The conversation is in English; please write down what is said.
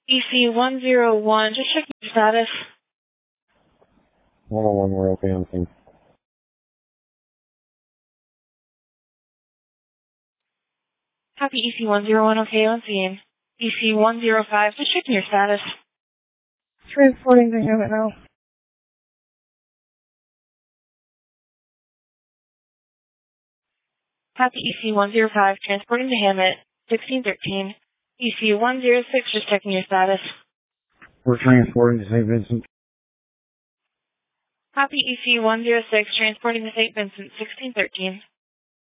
EC101, just checking your status. 101, we're okay on scene. Copy EC101, okay on scene. EC105, just checking your status. Transporting to Hammett now. Copy EC105, transporting to Hammett, 1613. EC106, just checking your status. We're transporting to St. Vincent. Copy EC106, transporting to St. Vincent, 1613.